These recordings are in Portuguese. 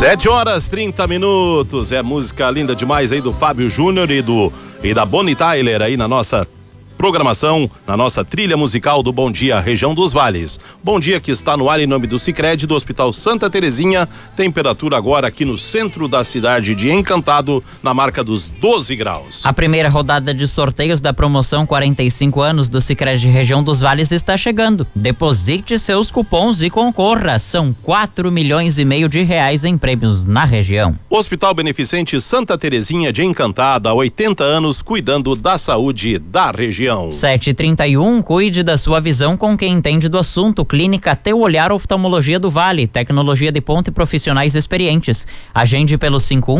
7h30. É música linda demais aí do Fábio Júnior e da Bonnie Tyler aí na nossa programação, na nossa trilha musical do Bom Dia Região dos Vales. Bom dia que está no ar em nome do Sicredi do Hospital Santa Terezinha. Temperatura agora aqui no centro da cidade de Encantado, na marca dos 12 graus. A primeira rodada de sorteios da promoção 45 anos do Sicredi Região dos Vales está chegando. Deposite seus cupons e concorra. São 4,5 milhões de reais em prêmios na região. Hospital Beneficente Santa Terezinha de Encantado, há 80 anos, cuidando da saúde da região. 7h31, cuide da sua visão com quem entende do assunto. Clínica Teu Olhar Oftalmologia do Vale, tecnologia de ponta e profissionais experientes. Agende pelo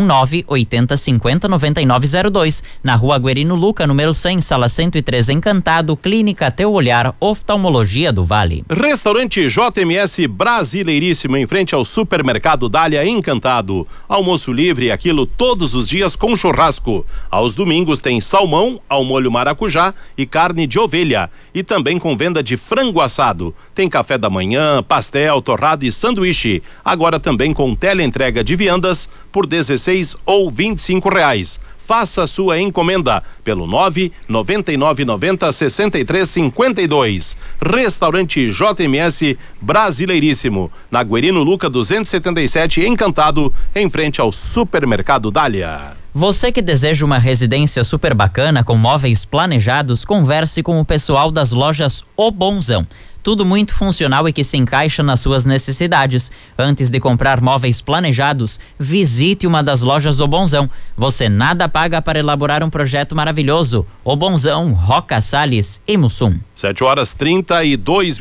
519-8050-9902, na Rua Guerino Luca, número 100, sala 103, Encantado. Clínica Teu Olhar Oftalmologia do Vale. Restaurante JMS Brasileiríssimo, em frente ao Supermercado Dália, Encantado. Almoço livre, aquilo todos os dias com churrasco. Aos domingos tem salmão ao molho maracujá e carne de ovelha, e também com venda de frango assado. Tem café da manhã, pastel, torrada e sanduíche. Agora também com teleentrega de viandas por 16 ou 25 reais. Faça a sua encomenda pelo 99990-6352. Restaurante JMS Brasileiríssimo, na Guerino Luca 277, Encantado, em frente ao Supermercado Dália. Você que deseja uma residência super bacana com móveis planejados, converse com o pessoal das lojas O Bonzão. Tudo muito funcional e que se encaixa nas suas necessidades. Antes de comprar móveis planejados, visite uma das lojas O Bonzão. Você nada paga para elaborar um projeto maravilhoso. O Bonzão, Roca Salles e Mussum. 7h32,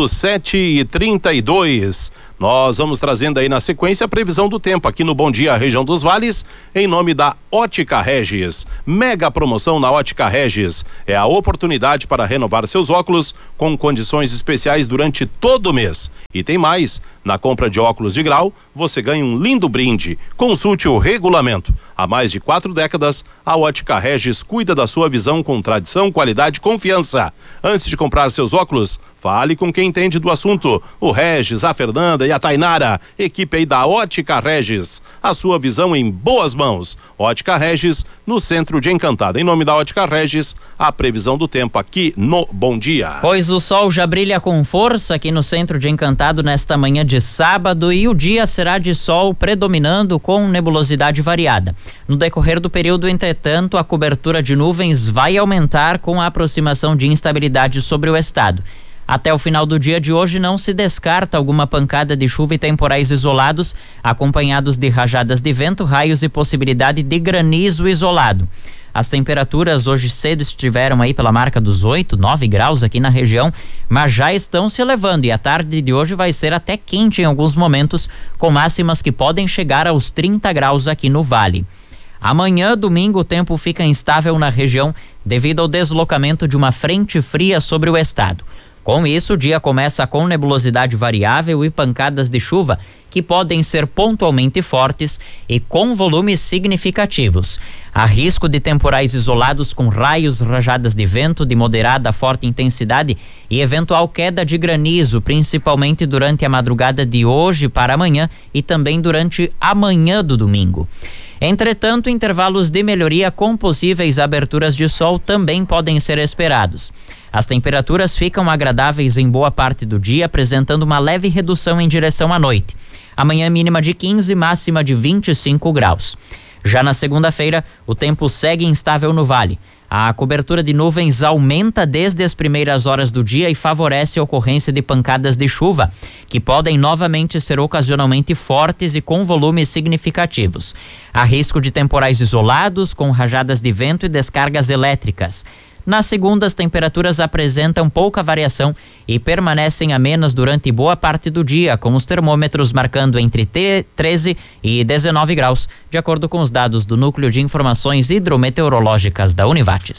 7h32. Nós vamos trazendo aí na sequência a previsão do tempo aqui no Bom Dia Região dos Vales, em nome da Ótica Regis. Mega promoção na Ótica Regis. É a oportunidade para renovar seus óculos com condições especiais durante todo o mês. E tem mais, na compra de óculos de grau, você ganha um lindo brinde. Consulte o regulamento. Há mais de 4 décadas, a Ótica Regis cuida da sua visão com tradição, qualidade e confiança. Antes de comprar seus óculos, fale com quem entende do assunto. O Regis, a Fernanda e a Tainara, equipe aí da Ótica Regis. A sua visão em boas mãos. Ótica Regis, no centro de Encantado. Em nome da Ótica Regis, a previsão do tempo aqui no Bom Dia. Pois o sol já brilha com força aqui no centro de Encantado nesta manhã de sábado, e o dia será de sol predominando com nebulosidade variada. No decorrer do período, entretanto, a cobertura de nuvens vai aumentar com a aproximação de instabilidade sobre o estado. Até o final do dia de hoje não se descarta alguma pancada de chuva e temporais isolados, acompanhados de rajadas de vento, raios e possibilidade de granizo isolado. As temperaturas hoje cedo estiveram aí pela marca dos 8, 9 graus aqui na região, mas já estão se elevando, e a tarde de hoje vai ser até quente em alguns momentos, com máximas que podem chegar aos 30 graus aqui no Vale. Amanhã, domingo, o tempo fica instável na região devido ao deslocamento de uma frente fria sobre o estado. Com isso, o dia começa com nebulosidade variável e pancadas de chuva que podem ser pontualmente fortes e com volumes significativos. Há risco de temporais isolados com raios, rajadas de vento de moderada a forte intensidade e eventual queda de granizo, principalmente durante a madrugada de hoje para amanhã e também durante a manhã do domingo. Entretanto, intervalos de melhoria com possíveis aberturas de sol também podem ser esperados. As temperaturas ficam agradáveis em boa parte do dia, apresentando uma leve redução em direção à noite. Amanhã mínima de 15, máxima de 25 graus. Já na segunda-feira, o tempo segue instável no Vale. A cobertura de nuvens aumenta desde as primeiras horas do dia e favorece a ocorrência de pancadas de chuva, que podem novamente ser ocasionalmente fortes e com volumes significativos. Há risco de temporais isolados, com rajadas de vento e descargas elétricas. Na segunda, as temperaturas apresentam pouca variação e permanecem amenas durante boa parte do dia, com os termômetros marcando entre 13 e 19 graus, de acordo com os dados do Núcleo de Informações Hidrometeorológicas da Univates.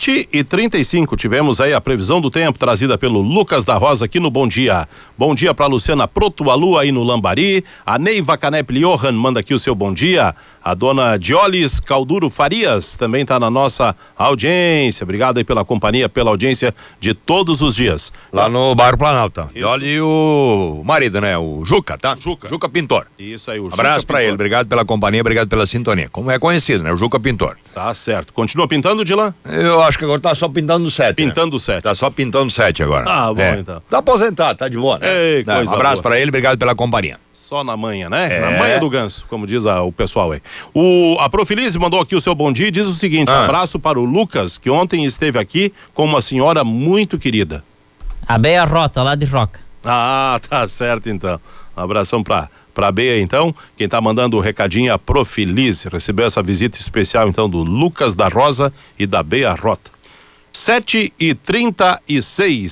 7h35, tivemos aí a previsão do tempo trazida pelo Lucas da Rosa aqui no Bom Dia. Bom dia para Luciana Protualu aí no Lambari. A Neiva Canep Johan manda aqui o seu bom dia. A dona Diolis Calduro Farias também está na nossa audiência. Obrigado obrigado aí pela companhia, pela audiência de todos os dias. Lá no bairro Planalto. E olha o marido, né? O Juca, tá? Juca Pintor. Isso aí, o Juca Abraço pra Pintor. ele, obrigado pela companhia, obrigado pela sintonia. Como é conhecido, né? O Juca Pintor. Tá certo. Continua pintando, Dilan? Eu acho que agora tá só pintando o 7. Pintando o 7. Tá só pintando o 7 agora. Ah, bom, então. Tá aposentado, tá de boa, né? Ei, coisa Um abraço boa. pra ele, obrigado pela companhia. Só na manhã, né? Na manhã do ganso, como diz o pessoal aí. A Profilize mandou aqui o seu bom dia e diz o seguinte: abraço para o Lucas, que ontem esteve aqui com uma senhora muito querida. A Beia Rota, lá de Roca. Ah, tá certo então. Um abração pra Beia, então. Quem tá mandando o recadinho é a Profilize. Recebeu essa visita especial, então, do Lucas da Rosa e da Beia Rota. 7h36,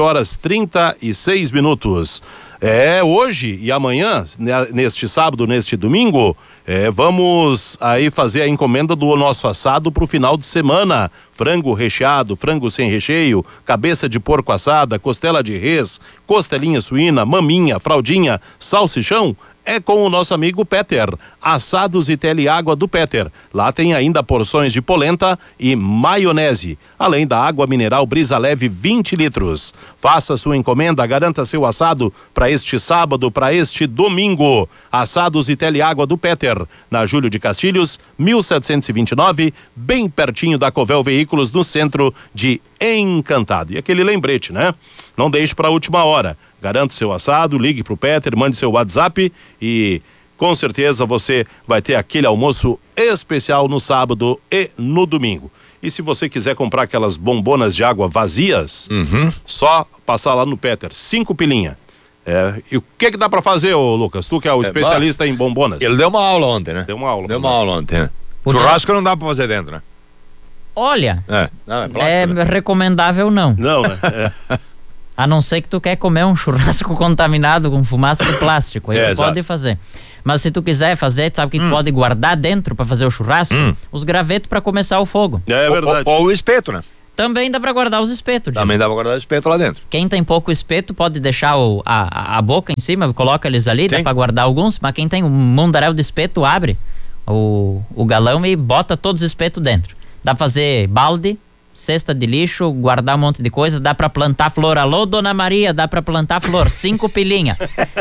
7h36. Hoje e amanhã, neste sábado, neste domingo, vamos aí fazer a encomenda do nosso assado pro final de semana. Frango recheado, frango sem recheio, cabeça de porco assada, costela de res, costelinha suína, maminha, fraldinha, salsichão. É com o nosso amigo Peter, Assados e Teleágua do Peter. Lá tem ainda porções de polenta e maionese, além da água mineral Brisa Leve 20 litros. Faça sua encomenda, garanta seu assado para este sábado, para este domingo. Assados e Teleágua do Peter, na Júlio de Castilhos, 1729, bem pertinho da Covel Veículos, no centro de Encantado. E aquele lembrete, né? Não deixe para a última hora. Garanta o seu assado, ligue pro Peter, mande seu WhatsApp e com certeza você vai ter aquele almoço especial no sábado e no domingo. E se você quiser comprar aquelas bombonas de água vazias, só passar lá no Peter, 5 pilinha. E o que dá para fazer, ô Lucas? Tu que é o especialista em bombonas. Ele deu uma aula ontem, né? Deu uma aula ontem, né? Churrasco não dá pra fazer dentro, né? Olha, Não, é plástico, né? recomendável não. Não, né? A não ser que tu quer comer um churrasco contaminado com fumaça de plástico, aí tu exato. pode fazer. Mas se tu quiser fazer, tu sabe que tu pode guardar dentro pra fazer o churrasco? Os gravetos pra começar o fogo. É verdade. Ou o espeto, né? Também dá pra guardar os espetos. Também dá pra guardar o espeto lá dentro. Quem tem pouco espeto pode deixar a boca em cima, coloca eles ali, dá Sim. pra guardar alguns, mas quem tem um mundaréu de espeto, abre o galão e bota todos os espetos dentro. Dá pra fazer balde, cesta de lixo, guardar um monte de coisa, dá pra plantar flor. Alô, Dona Maria, dá pra plantar flor, 5 pilinha.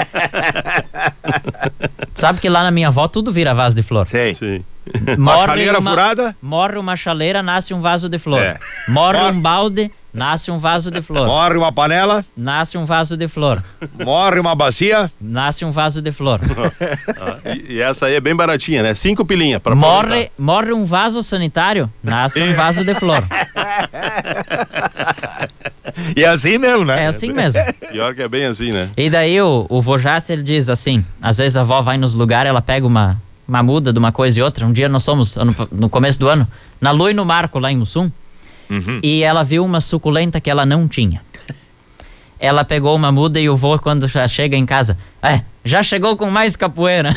Sabe que lá na minha avó tudo vira vaso de flor. Sim. Morre chaleira furada? Morre uma chaleira, nasce um vaso de flor. É. Morre um balde, nasce um vaso de flor. Morre uma panela, Nasce um vaso de flor. morre uma bacia. Nasce um vaso de flor. E essa aí é bem baratinha, né? 5 pilinha pra Morre um vaso sanitário, nasce um vaso de flor. E é assim mesmo, né? É assim mesmo. Pior que é bem assim, né? E daí o Vojace, ele diz assim, às vezes a avó vai nos lugares, ela pega uma muda de uma coisa e outra. Um dia nós fomos, no começo do ano, na Lu e no Marco, lá em Mussum, e ela viu uma suculenta que ela não tinha. Ela pegou uma muda e o vô, quando já chega em casa, já chegou com mais capoeira.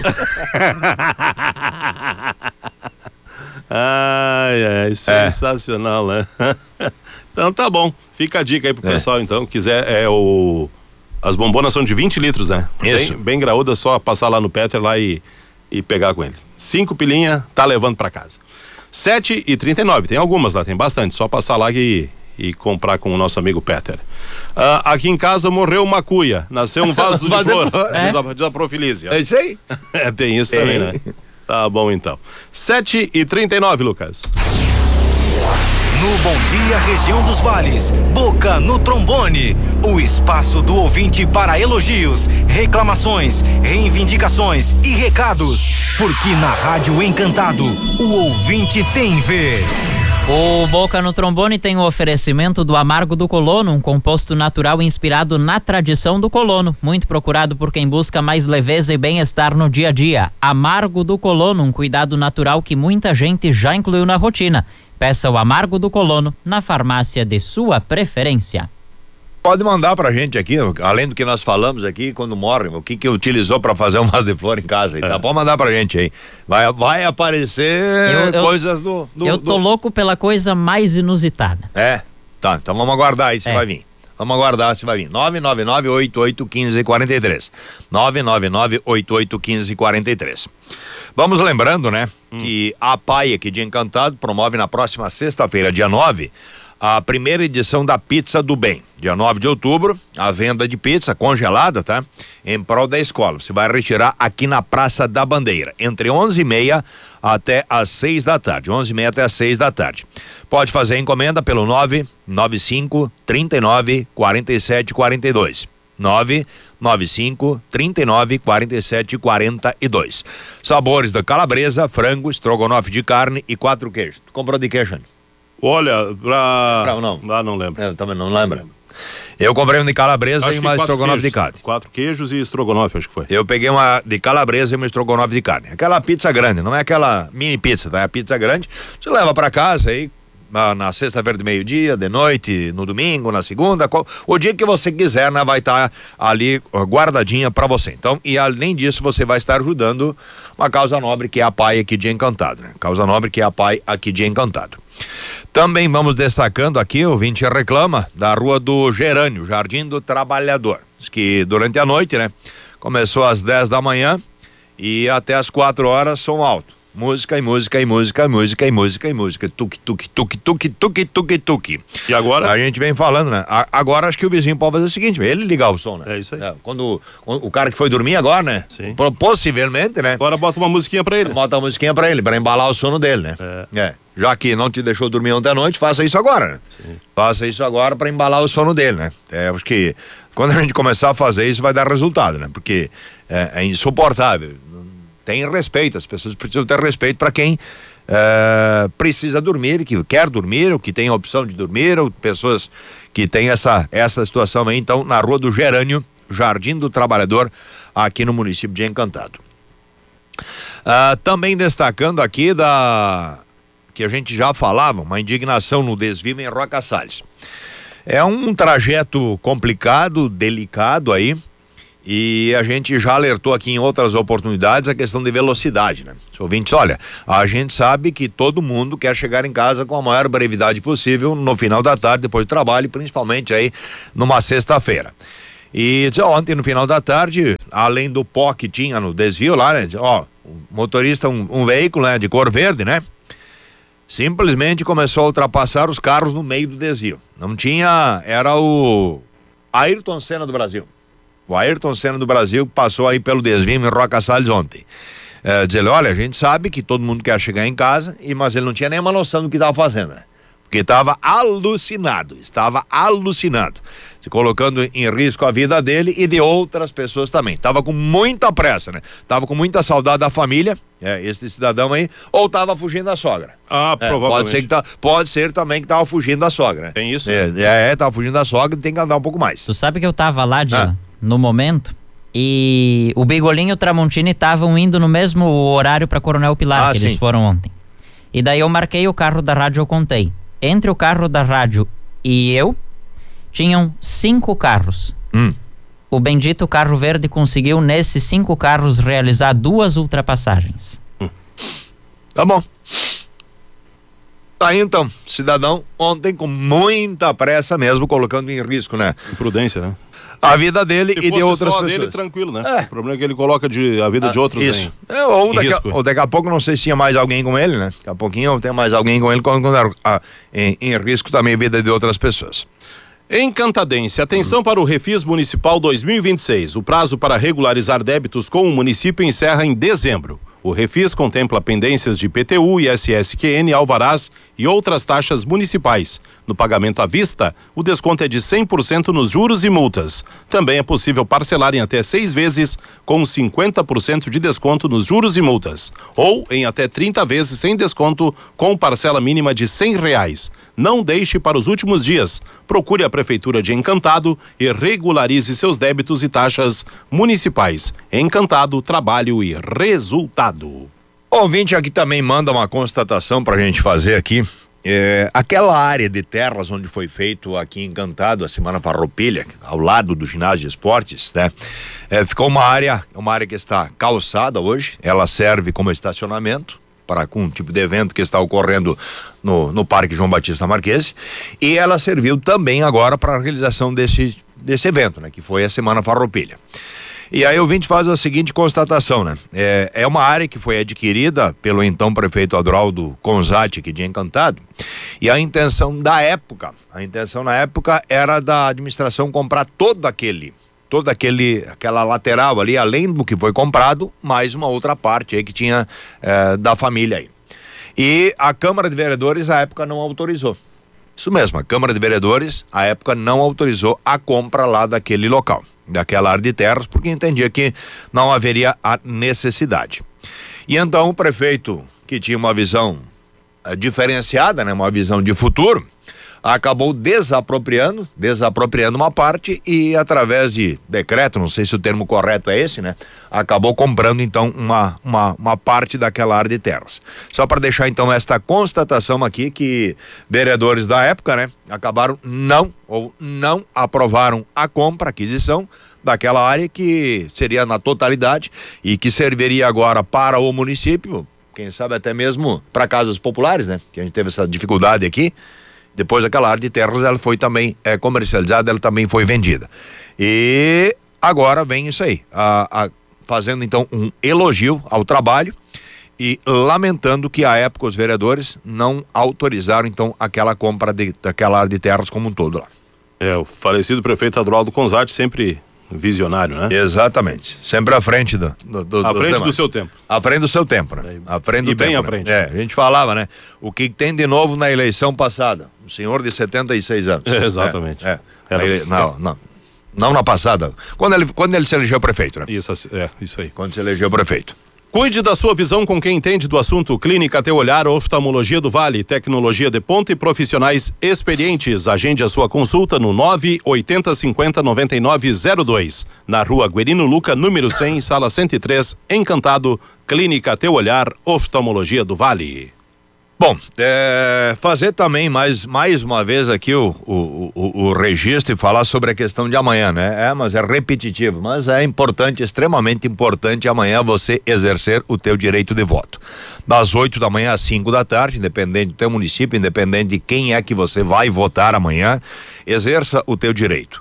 Ai, sensacional, né? Então tá bom, fica a dica aí pro pessoal, então, quiser, as bombonas são de 20 litros, né? Isso. Bem graúda, só passar lá no Peter lá e pegar com eles. 5 pilinha, tá levando pra casa. 7h39, tem algumas lá, tem bastante, só passar lá e comprar com o nosso amigo Peter. Aqui em casa morreu uma cuia, nasceu um vaso de flor, diz a Profilize. É isso aí? Tem isso também, né? Tá bom então. 7h39, Lucas. No Bom Dia Região dos Vales, Boca no Trombone, o espaço do ouvinte para elogios, reclamações, reivindicações e recados, porque na Rádio Encantado, o ouvinte tem vez. O Boca no Trombone tem o oferecimento do Amargo do Colono, um composto natural inspirado na tradição do colono, muito procurado por quem busca mais leveza e bem-estar no dia a dia. Amargo do Colono, um cuidado natural que muita gente já incluiu na rotina. Peça o Amargo do Colono na farmácia de sua preferência. Pode mandar pra gente aqui, além do que nós falamos aqui, quando morre, o que utilizou pra fazer um vaso de flor em casa. Tá? Pode mandar pra gente aí. Vai aparecer coisas do... Eu tô louco pela coisa mais inusitada. Tá, então vamos aguardar aí se vai vir. Vamos aguardar se vai vir. 999-8815-43. 999-8815-43. Vamos lembrando, né, que a PAI aqui de Encantado promove na próxima sexta-feira, dia 9, a primeira edição da Pizza do Bem. Dia 9 de outubro, a venda de pizza congelada, tá? Em prol da escola. Você vai retirar aqui na Praça da Bandeira, entre 11h30 até às 6 da tarde. 11h30 até às 6 da tarde. Pode fazer a encomenda pelo 995 39 47 42. 995 39 47 42. Sabores da calabresa, frango, estrogonofe de carne e 4 queijos. Tu comprou de queijo? Olha, Não. Não lembro. Eu também não lembro. Eu comprei um de calabresa e mais estrogonofe de carne. 4 queijos e estrogonofe, acho que foi. Eu peguei uma de calabresa e uma estrogonofe de carne. Aquela pizza grande, não é aquela mini pizza, tá? É a pizza grande. Você leva pra casa aí na sexta-feira de meio-dia, de noite, no domingo, na segunda, o dia que você quiser, né, vai estar ali guardadinha pra você. Então, e além disso, você vai estar ajudando uma causa nobre que é a PAI aqui de Encantado, né? Causa nobre que é a PAI aqui de Encantado. Também vamos destacando aqui, o ouvinte reclama da Rua do Gerânio, Jardim do Trabalhador, que durante a noite, né, começou às 10 da manhã e até às 4 horas som alto. Música e música e música e música e música e música. Tuque, tuque, tuque, tuque, tuque, tuque, tuque. E agora? A gente vem falando, né? Agora acho que o vizinho pode fazer o seguinte, ele ligar o som, né? É isso aí. Quando o cara que foi dormir agora, né? Sim. Possivelmente, né? Agora bota uma musiquinha pra ele. Bota uma musiquinha pra ele, pra embalar o sono dele, né? Já que não te deixou dormir ontem à noite, faça isso agora, né? Sim. Faça isso agora pra embalar o sono dele, né? Acho que quando a gente começar a fazer isso vai dar resultado, né? Porque é insuportável. Tem respeito, as pessoas precisam ter respeito para quem precisa dormir, que quer dormir, ou que tem a opção de dormir, ou pessoas que têm essa situação aí, então, na Rua do Gerânio, Jardim do Trabalhador, aqui no município de Encantado. Também destacando aqui que a gente já falava, uma indignação no desvio em Roca Salles. É um trajeto complicado, delicado aí, e a gente já alertou aqui em outras oportunidades a questão de velocidade, né? Ouvintes, olha, a gente sabe que todo mundo quer chegar em casa com a maior brevidade possível no final da tarde, depois do trabalho, principalmente aí numa sexta-feira. E ontem, no final da tarde, além do pó que tinha no desvio lá, né? O motorista, um veículo, né, de cor verde, né? Simplesmente começou a ultrapassar os carros no meio do desvio. Não tinha, era o Ayrton Senna do Brasil. O Ayrton Senna do Brasil passou aí pelo desvio em Roca Salles ontem. Dizer, olha, a gente sabe que todo mundo quer chegar em casa, mas ele não tinha nenhuma noção do que estava fazendo, né? Porque estava alucinado, se colocando em risco a vida dele e de outras pessoas também. Estava com muita pressa, né? Estava com muita saudade da família, esse cidadão aí, ou estava fugindo da sogra. Provavelmente. Pode ser também que estava fugindo da sogra, né? Tem isso? Tava fugindo da sogra e tem que andar um pouco mais. Tu sabe que eu tava lá, Dylan, no momento, e o Bigolinho e o Tramontini estavam indo no mesmo horário para Coronel Pilar, que eles foram ontem. E daí eu marquei o carro da rádio, eu contei. Entre o carro da rádio e eu, tinham 5 carros. O bendito carro verde conseguiu, nesses 5 carros, realizar 2 ultrapassagens. Tá bom. Tá aí então, cidadão, ontem com muita pressa mesmo, colocando em risco, né? Imprudência, né? A vida dele e de outras pessoas. Dele, tranquilo, né? O problema é que ele coloca a vida de outros isso. Ou daqui a pouco, não sei se tinha mais alguém com ele, né? Daqui a pouquinho tem mais alguém com ele, colocando em risco também a vida de outras pessoas. Encantadense, atenção para o Refis Municipal 2026. O prazo para regularizar débitos com o município encerra em dezembro. O Refis contempla pendências de IPTU, ISS-QN, alvarás e outras taxas municipais. No pagamento à vista, o desconto é de 100% nos juros e multas. Também é possível parcelar em até 6 vezes com 50% de desconto nos juros e multas. Ou em até 30 vezes sem desconto com parcela mínima de R$100. Não deixe para os últimos dias. Procure a Prefeitura de Encantado e regularize seus débitos e taxas municipais. Encantado, trabalho e resultado. O ouvinte aqui também manda uma constatação pra gente fazer aqui. Aquela área de terras onde foi feito aqui em Encantado a Semana Farroupilha, ao lado do ginásio de esportes, né? Ficou uma área que está calçada hoje, ela serve como estacionamento para um tipo de evento que está ocorrendo no Parque João Batista Marquesi, e ela serviu também agora para a realização desse evento, né? Que foi a Semana Farroupilha. E aí o ouvinte faz a seguinte constatação, né? É uma área que foi adquirida pelo então prefeito Adroaldo Conzatti aqui de Encantado, e a intenção na época era da administração comprar toda aquela lateral ali, além do que foi comprado, mais uma outra parte aí que tinha da família aí. E a Câmara de Vereadores à época não autorizou. Isso mesmo, a Câmara de Vereadores à época não autorizou a compra lá daquele local, daquela área de terras, porque entendia que não haveria a necessidade. E então o prefeito, que tinha uma visão diferenciada, né, uma visão de futuro, acabou desapropriando uma parte e, através de decreto, não sei se o termo correto é esse, né? Acabou comprando então uma parte daquela área de terras. Só para deixar então esta constatação aqui, que vereadores da época, né, acabaram não aprovaram a aquisição daquela área, que seria na totalidade e que serviria agora para o município, quem sabe até mesmo para casas populares, né? Que a gente teve essa dificuldade aqui. Depois aquela área de terras, ela foi também comercializada, ela também foi vendida. E agora vem isso aí, fazendo então um elogio ao trabalho e lamentando que à época os vereadores não autorizaram então aquela compra daquela área de terras como um todo lá. O falecido prefeito Adroaldo Conzatti, sempre visionário, né? Exatamente, sempre à frente do seu tempo. À frente do seu tempo, né? À frente do tempo, bem à né? frente. A gente falava, né? O que tem de novo na eleição passada? Um senhor de 76 anos. Exatamente. Não na passada. Quando ele se elegeu prefeito, né? Isso aí. Quando se elegeu prefeito. Cuide da sua visão com quem entende do assunto. Clínica Teu Olhar, Oftalmologia do Vale, tecnologia de ponta e profissionais experientes. Agende a sua consulta no 980509902. Na Rua Guerino Luca, número 100, sala 103, Encantado. Clínica Teu Olhar, Oftalmologia do Vale. Bom, fazer também mais uma vez aqui o registro e falar sobre a questão de amanhã, né? Mas é repetitivo, mas é importante, extremamente importante amanhã você exercer o teu direito de voto. Das 8 da manhã às 5 da tarde, independente do teu município, independente de quem é que você vai votar amanhã, exerça o teu direito.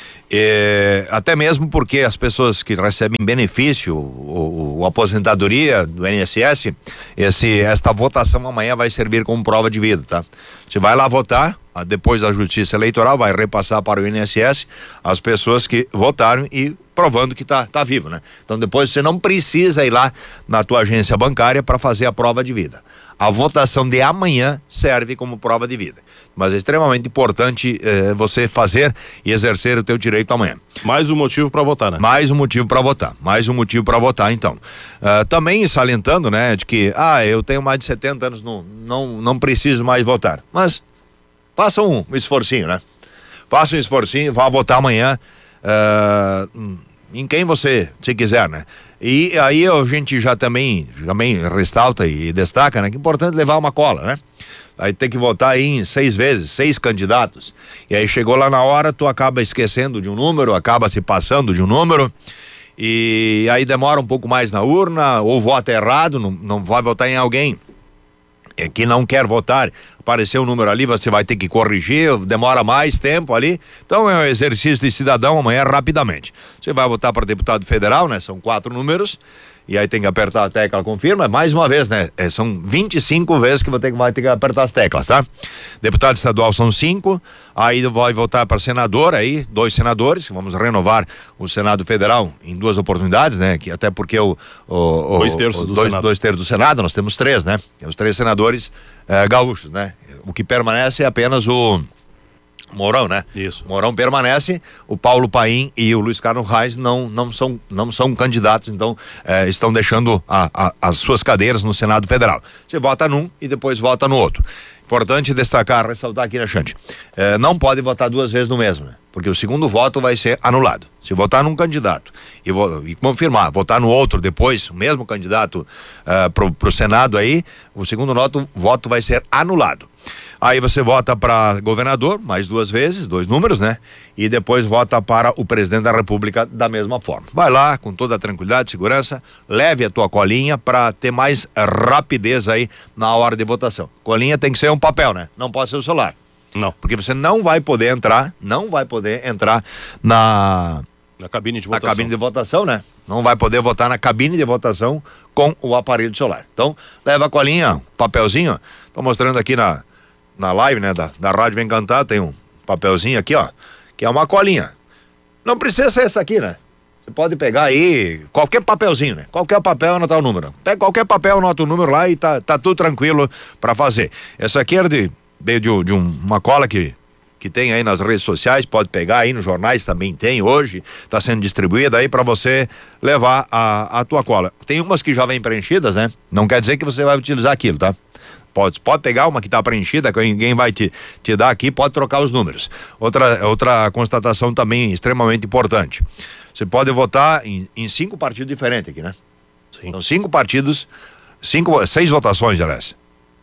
Até mesmo porque as pessoas que recebem benefício ou aposentadoria do INSS, esta votação amanhã vai servir como prova de vida, tá? Você vai lá votar, depois a Justiça Eleitoral vai repassar para o INSS as pessoas que votaram e provando que tá vivo, né? Então depois você não precisa ir lá na tua agência bancária para fazer a prova de vida. A votação de amanhã serve como prova de vida, mas é extremamente importante você fazer e exercer o teu direito amanhã. Mais um motivo para votar, né? Mais um motivo para votar, então. Também salientando, né, de que eu tenho mais de 70 anos, não preciso mais votar, mas faça um esforcinho, né? Faça um esforcinho, vá votar amanhã em quem você quiser, né? E aí a gente já também ressalta e destaca, né, que é importante levar uma cola, né? Aí tem que votar aí em 6 candidatos, e aí chegou lá na hora, tu acaba esquecendo de um número, acaba se passando de um número, e aí demora um pouco mais na urna, ou vota errado, não vai votar em alguém que não quer votar, apareceu um número ali, você vai ter que corrigir, demora mais tempo ali. Então é um exercício de cidadão amanhã rapidamente. Você vai votar para deputado federal, né? São 4 números, e aí tem que apertar a tecla confirma, mais uma vez, né? São 25 vezes que vai ter que apertar as teclas, tá? Deputado estadual são 5, aí vai votar para senador, aí 2 senadores, vamos renovar o Senado Federal em 2 oportunidades, né? Que até porque 2/3 do Senado. 2/3 do Senado, nós temos 3, né? Temos 3 senadores gaúchos, né? O que permanece é apenas o Mourão, né? Isso. Mourão permanece, o Paulo Paim e o Luiz Carlos Reis não são candidatos, então estão deixando as suas cadeiras no Senado Federal. Você vota num e depois vota no outro. Importante destacar, ressaltar aqui, né, Xande? Não pode votar 2 vezes no mesmo, né? Porque o segundo voto vai ser anulado. Se votar num candidato e confirmar, votar no outro depois, o mesmo candidato pro Senado aí, o segundo voto vai ser anulado. Aí você vota para governador, mais 2 vezes, 2 números, né? E depois vota para o presidente da República da mesma forma. Vai lá, com toda a tranquilidade, segurança, leve a tua colinha para ter mais rapidez aí na hora de votação. Colinha tem que ser um papel, né? Não pode ser o celular. Não. Porque você não vai poder entrar Na cabine de na votação. cabine de votação, né? Não vai poder votar na cabine de votação com o aparelho do celular. Então, leva a colinha, um papelzinho. Tô mostrando aqui na live, né? Da Rádio Vem Cantar, tem um papelzinho aqui, ó, que é uma colinha. Não precisa ser essa aqui, né? Você pode pegar aí qualquer papelzinho, né? Qualquer papel, anotar o número. Pega qualquer papel, anota o número lá e tá tudo tranquilo pra fazer. Essa aqui era de uma cola que tem aí nas redes sociais, pode pegar aí nos jornais, também tem hoje, tá sendo distribuída aí para você levar a tua cola. Tem umas que já vêm preenchidas, né? Não quer dizer que você vai utilizar aquilo, tá? Pode pegar uma que tá preenchida, que ninguém vai te dar aqui, pode trocar os números. Outra constatação também extremamente importante. Você pode votar em 5 partidos diferentes aqui, né? Sim. São 5 partidos, 6 votações, aliás.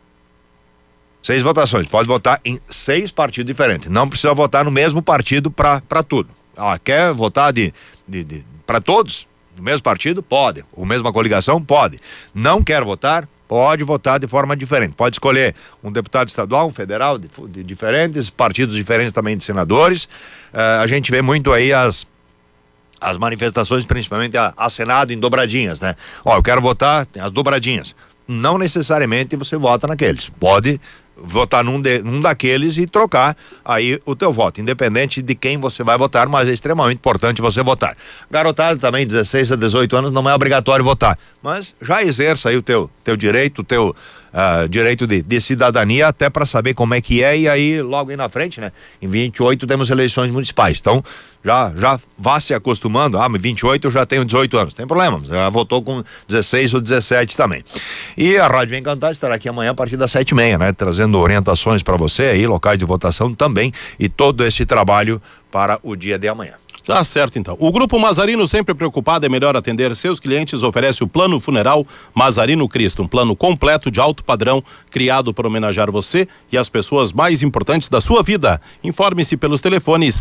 6 votações, pode votar em 6 partidos diferentes. Não precisa votar no mesmo partido para tudo. Quer votar para todos? No mesmo partido? Pode. Ou mesma coligação? Pode. Não quer votar? Pode votar de forma diferente. Pode escolher um deputado estadual, um federal, de diferentes, partidos diferentes também de senadores. A gente vê muito aí as manifestações, principalmente a Senado em dobradinhas, né? Eu quero votar as dobradinhas. Não necessariamente você vota naqueles. Pode votar num daqueles e trocar aí o teu voto, independente de quem você vai votar, mas é extremamente importante você votar. Garotada também, 16 a 18 anos, não é obrigatório votar, mas já exerça aí o teu direito, o teu direito de cidadania, até para saber como é que é, e aí logo aí na frente, né? Em 28 temos eleições municipais, então já vá se acostumando. 28 eu já tenho 18 anos, tem problema, já votou com 16 ou 17 também. E a Rádio Vem Cantar estará aqui amanhã a partir das 7h30, né? Trazendo orientações para você aí, locais de votação também, e todo esse trabalho para o dia de amanhã. Tá certo, então. O Grupo Mazarino, sempre preocupado em melhor atender seus clientes, oferece o Plano Funeral Mazarino Cristo, um plano completo de alto padrão, criado para homenagear você e as pessoas mais importantes da sua vida. Informe-se pelos telefones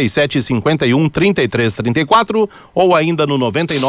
3751-3334 ou ainda no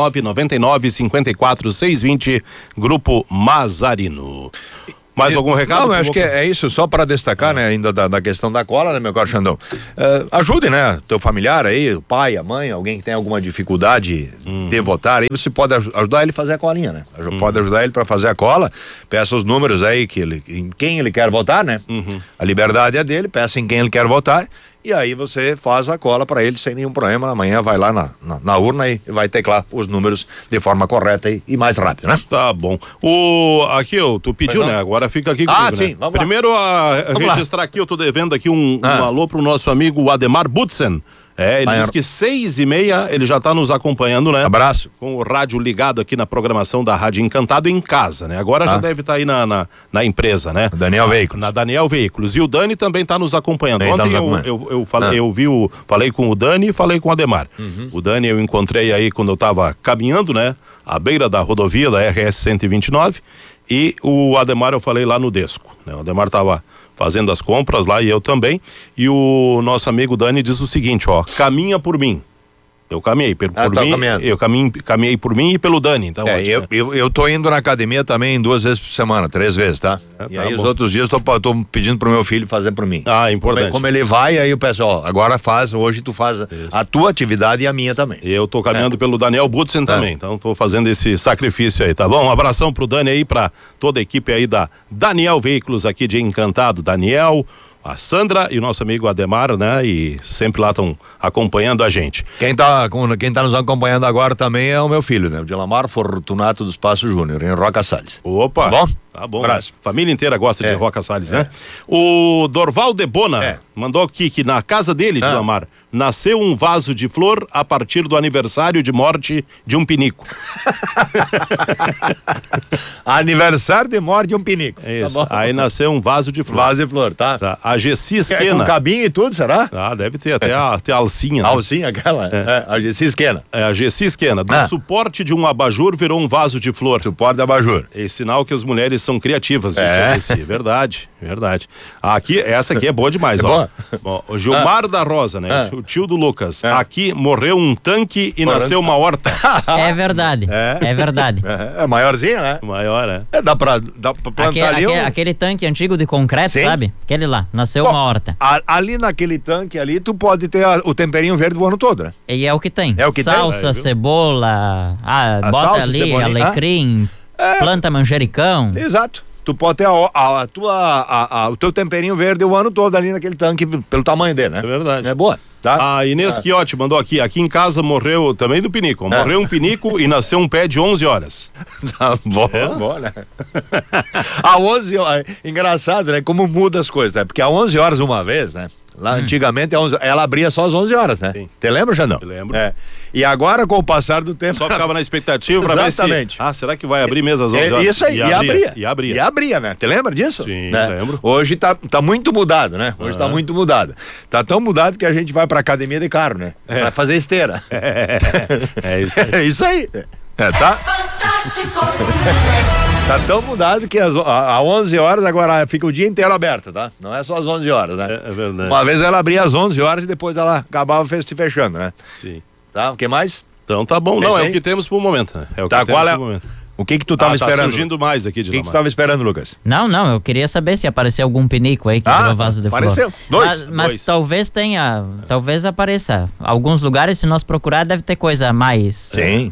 99-99-54-620, Grupo Mazarino. Mais algum recado? Não, eu acho que é isso, só para destacar, né, ainda da questão da cola, né, meu caro Xandão? Ajude, né, teu familiar aí, o pai, a mãe, alguém que tem alguma dificuldade de votar, aí você pode ajudar ele a fazer a colinha, né? Pode ajudar ele para fazer a cola, peça os números aí em quem ele quer votar, né? A liberdade é dele, peça em quem ele quer votar. E aí você faz a cola para ele sem nenhum problema. Amanhã vai lá na urna e vai teclar os números de forma correta e mais rápido, né? Tá bom. Aqui, tu pediu, né? Agora fica aqui comigo, sim, né? vamos Primeiro lá. Registrar aqui, eu tô devendo aqui um alô pro nosso amigo Ademar Butzen. Ele disse que 6h30 ele já tá nos acompanhando, né? Abraço. Com o rádio ligado aqui na programação da Rádio Encantado em casa, né? Agora já deve estar aí na empresa, né? Daniel Veículos. Na Daniel Veículos. E o Dani também tá nos acompanhando. Ontem falei com o Dani e falei com o Ademar. O Dani eu encontrei aí quando eu tava caminhando, né? À beira da rodovia da RS 129, e o Ademar eu falei lá no Desco, né? O Ademar tava fazendo as compras lá e eu também, e o nosso amigo Dani diz o seguinte, caminha por mim. Eu caminhei por mim, eu caminhei por mim e pelo Dani, então. Eu tô indo na academia também 2 vezes por semana, 3 vezes, tá? E aí os outros dias tô pedindo pro meu filho fazer por mim. Importante. Como ele vai, aí eu peço, agora hoje tu faz a tua atividade e a minha também. Eu tô caminhando pelo Daniel Butzen também, então tô fazendo esse sacrifício aí, tá bom? Um abração pro Dani aí, pra toda a equipe aí da Daniel Veículos aqui de Encantado, Daniel, a Sandra e o nosso amigo Ademar, né? E sempre lá estão acompanhando a gente. Quem tá nos acompanhando agora também é o meu filho, né? O Dilamar Fortunato dos Passos Júnior, em Roca Salles. Opa! Tá bom? Tá bom. Abraço. Família inteira gosta de Roca Salles, né? O Dorval de Bona mandou aqui que na casa dele, Dilamar, nasceu um vaso de flor a partir do aniversário de morte de um pinico. Aniversário de morte de um pinico. Isso. Tá, aí nasceu um vaso de flor. Vaso de flor, tá? A Gessi Esquena. Com cabinho e tudo, será? Deve ter até a alcinha. Né? A alcinha aquela? A Gessi Esquena. A Gessi Esquena. Do suporte de um abajur virou um vaso de flor. Suporte de abajur. É sinal que as mulheres são criativas. Isso Gessi. Verdade. Essa aqui é boa demais, ó. Bom, o Gilmar da Rosa, né? O tio do Lucas. Aqui morreu um tanque e nasceu uma horta. É verdade. É verdade. É maiorzinha, né? Maior. melhor, né? Dá pra plantar ali. Aquele tanque antigo de concreto, Sim. sabe? Aquele lá, nasceu Bom, uma horta. Ali naquele tanque ali, tu pode ter o temperinho verde o ano todo, né? E é o que tem. É o que Salsa, tem. cebola, bota salsa, ali, cebolinha. alecrim, planta manjericão. Exato. Tu pode ter o teu temperinho verde o ano todo ali naquele tanque pelo tamanho dele, né? É verdade. É boa, tá? A Inês Chiotti mandou aqui em casa morreu também do pinico. Morreu um pinico e nasceu um pé de 11 horas. Tá bom, bom, né? A 11 horas, engraçado, né? Como muda as coisas, né? Porque a 11 horas uma vez, né? Lá antigamente ela abria só às 11 horas, né? Sim. Te lembra, Xandão? Eu lembro. E agora, com o passar do tempo... Só ficava na expectativa pra ver se... Exatamente. será que vai abrir mesmo às 11 horas? Isso aí, E abria. E abria, né? Te lembra disso? Sim, né? lembro. Hoje tá muito mudado, né? Hoje tá muito mudado. Tá tão mudado que a gente vai pra academia de carro, né? Pra fazer esteira. É isso aí. É isso aí. Tá? Tá tão mudado que às 11 horas agora fica o dia inteiro aberto, tá? Não é só às 11 horas, né? É verdade. Uma vez ela abria às 11 horas e depois ela acabava se fechando, né? Sim. Tá? O que mais? Então tá bom. Não, é o que temos pro momento, né? É o que temos pro momento. O que tu tava esperando? Tá surgindo mais aqui de O que tu tava esperando, Lucas? Não, eu queria saber se apareceu algum pinico aí que virou vaso de flor. Apareceu. Mas talvez talvez apareça. Alguns lugares, se nós procurar, deve ter coisa a mais. Sim.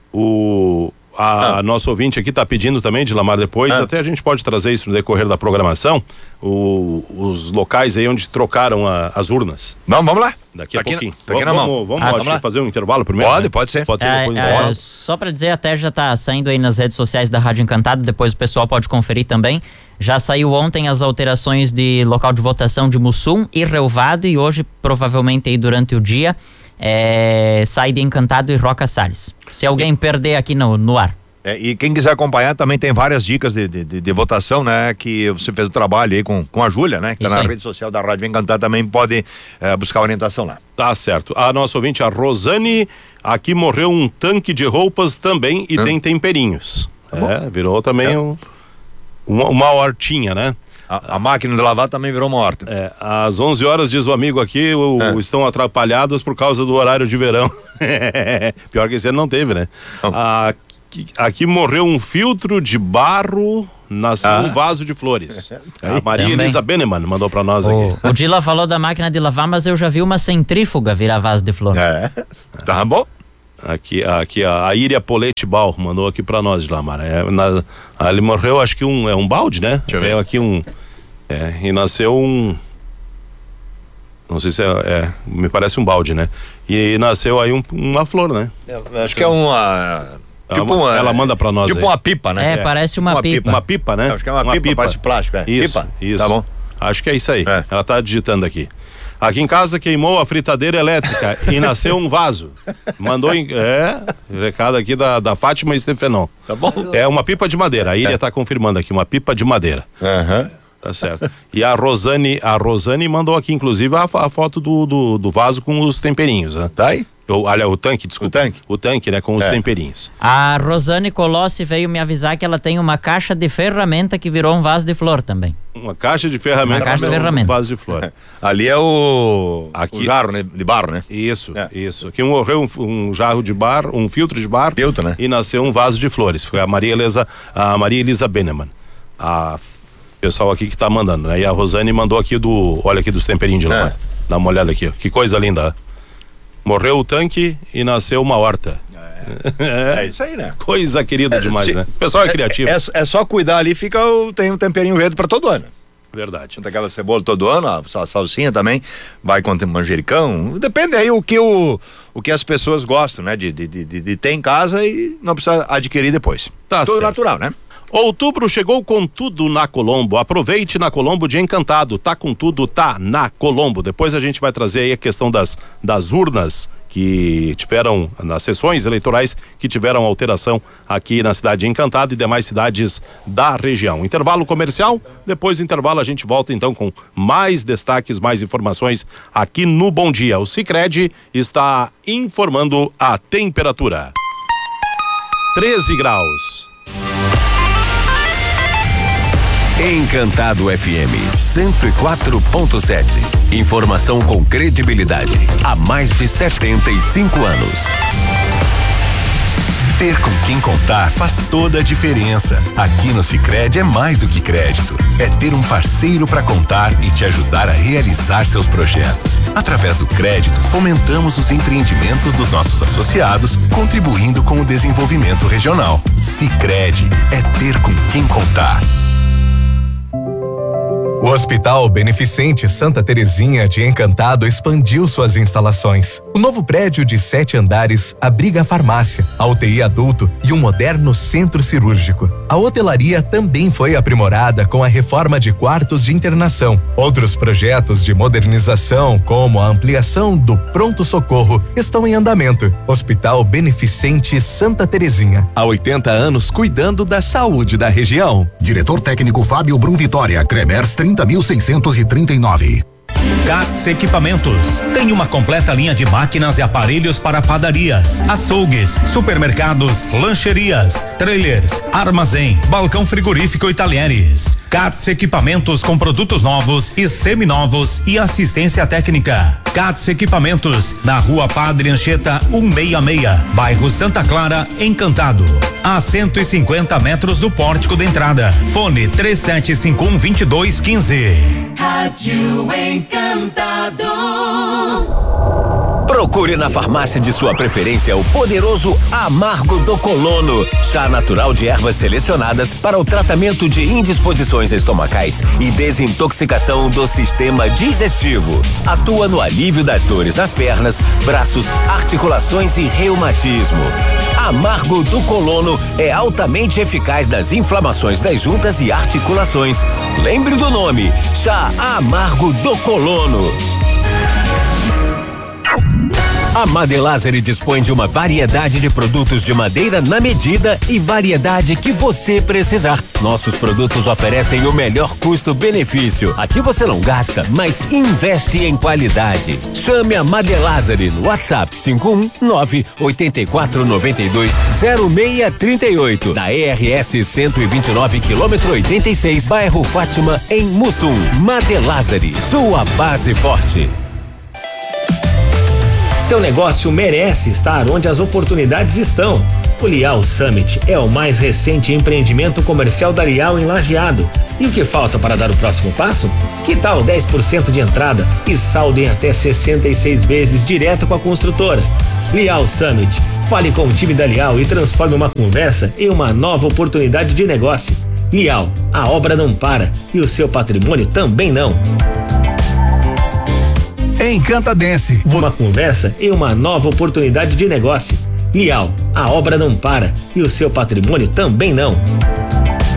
A nosso ouvinte aqui está pedindo também, de Lamar, depois, até a gente pode trazer isso no decorrer da programação, os locais aí onde trocaram as urnas. Vamos lá. Daqui a pouquinho. Aqui na mão. Vamos lá fazer um intervalo primeiro? Pode ser. Pode ser depois. Só para dizer, até já tá saindo aí nas redes sociais da Rádio Encantado, depois o pessoal pode conferir também. Já saiu ontem as alterações de local de votação de Mussum e Relvado, e hoje, provavelmente aí durante o dia, sai de Encantado e Roca Salles. Se alguém perder aqui no ar. E quem quiser acompanhar também tem várias dicas de votação, né? Que você fez o trabalho aí com a Júlia, né? Que tá na rede social da Rádio Encantar, também pode buscar orientação lá. Tá certo. A nossa ouvinte, a Rosane, aqui morreu um tanque de roupas também e tem temperinhos. Virou também uma hortinha, né? A máquina de lavar também virou uma horta. Às 11 horas, diz o amigo aqui, estão atrapalhadas por causa do horário de verão. Pior que esse ano não teve, né? Aqui morreu um filtro de barro, nasceu um vaso de flores. A Maria Também. Elisa Beneman mandou pra nós aqui. O Dila falou da máquina de lavar, mas eu já vi uma centrífuga virar vaso de flor. Tá bom? Aqui a Iria Polete Bal mandou aqui pra nós, Lamar. Ali morreu, acho que um balde, né? Deixa eu ver. Veio aqui e nasceu não sei se me parece um balde, né? E nasceu aí uma flor, né? Acho que é uma... ela manda pra nós tipo aí. uma pipa, né? Parece uma pipa. Uma pipa, né? Acho que é uma pipa, parte de plástico, Isso, pipa. isso. Tá bom. Acho que é isso aí. Ela tá digitando aqui. Aqui em casa queimou a fritadeira elétrica e nasceu um vaso. Mandou recado aqui da Fátima Estefenon. Tá bom. É uma pipa de madeira. A Iria tá confirmando aqui, uma pipa de madeira. Tá certo. E a Rosane mandou aqui, inclusive, a foto do vaso com os temperinhos, né? Tá aí? Olha, o tanque, desculpa. O tanque, né? Com os temperinhos. A Rosane Colossi veio me avisar que ela tem uma caixa de ferramenta que virou um vaso de flor também. Uma caixa de ferramentas. Um vaso de flor. Ali é o jarro, né? De barro, né? Isso. Aqui morreu um jarro de bar, um filtro de bar. Filtro, né? E nasceu um vaso de flores. Foi a Maria Elisa Beneman. A pessoal aqui que tá mandando, né? E a Rosane mandou aqui olha aqui dos temperinhos de lá. Dá uma olhada aqui, ó. Que coisa linda. Morreu o tanque e nasceu uma horta. É isso aí, né? Coisa querida demais, né? O pessoal é criativo. É só cuidar ali, tem um temperinho verde pra todo ano. Verdade. Tem aquela cebola todo ano, a salsinha também, vai com manjericão. Depende aí o que as pessoas gostam, né? De ter em casa e não precisa adquirir depois. Tá tudo certo. natural, né? Outubro chegou com tudo na Colombo. Aproveite na Colombo de Encantado. Tá com tudo, tá na Colombo. Depois a gente vai trazer aí a questão das urnas que tiveram, nas sessões eleitorais que tiveram alteração aqui na cidade de Encantado e demais cidades da região. Intervalo comercial, depois do intervalo a gente volta então com mais destaques, mais informações aqui no Bom Dia. O Sicredi está informando a temperatura. 13 graus. Encantado FM 104.7. Informação com credibilidade há mais de 75 anos. Ter com quem contar faz toda a diferença. Aqui no Sicredi é mais do que crédito. É ter um parceiro para contar e te ajudar a realizar seus projetos. Através do crédito, fomentamos os empreendimentos dos nossos associados, contribuindo com o desenvolvimento regional. Sicredi é ter com quem contar. O Hospital Beneficente Santa Terezinha de Encantado expandiu suas instalações. O novo prédio de 7 andares abriga a farmácia, a UTI adulto e um moderno centro cirúrgico. A hotelaria também foi aprimorada com a reforma de quartos de internação. Outros projetos de modernização, como a ampliação do pronto-socorro, estão em andamento. Hospital Beneficente Santa Terezinha. Há 80 anos cuidando da saúde da região. Diretor técnico Fábio Brum Vitória, Cremers 30.639. CATS Equipamentos tem uma completa linha de máquinas e aparelhos para padarias, açougues, supermercados, lancherias, trailers, armazém, balcão frigorífico e talheres. CATS Equipamentos com produtos novos e seminovos e assistência técnica. CATS Equipamentos, na Rua Padre Anchieta 166, bairro Santa Clara, Encantado. A 150 metros do pórtico de entrada. Fone 3751-2215. Rádio Encantado. Procure na farmácia de sua preferência o poderoso Amargo do Colono, chá natural de ervas selecionadas para o tratamento de indisposições estomacais e desintoxicação do sistema digestivo. Atua no alívio das dores nas pernas, braços, articulações e reumatismo. Amargo do Colono é altamente eficaz nas inflamações das juntas e articulações. Lembre do nome, chá Amargo do Colono. A Madelazeri dispõe de uma variedade de produtos de madeira na medida e variedade que você precisar. Nossos produtos oferecem o melhor custo-benefício. Aqui você não gasta, mas investe em qualidade. Chame a Madelazeri no WhatsApp 51984920638 da ERS 129 km 86, bairro Fátima, em Mussum. Madelazeri, sua base forte. Seu negócio merece estar onde as oportunidades estão. O Lial Summit é o mais recente empreendimento comercial da Lial em Lajeado. E o que falta para dar o próximo passo? Que tal 10% de entrada e saldo em até 66 vezes direto com a construtora? Lial Summit. Fale com o time da Lial e transforme uma conversa em uma nova oportunidade de negócio. Lial, a obra não para e o seu patrimônio também não. Encantadense. Uma conversa e uma nova oportunidade de negócio. Lial, a obra não para e o seu patrimônio também não.